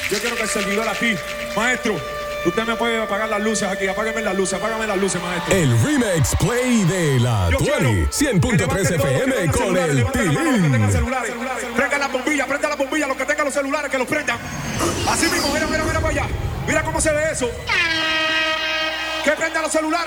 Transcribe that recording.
Yo quiero que el servidor aquí, maestro, usted me puede apagar las luces aquí, apágame las luces, maestro. El Remix Play de la Tuani, 100.3 FM con el Tilín. Prendan la bombilla, los que tengan los celulares, que los prendan. Así mismo, mira para allá. Mira cómo se ve eso. Que prendan los celulares.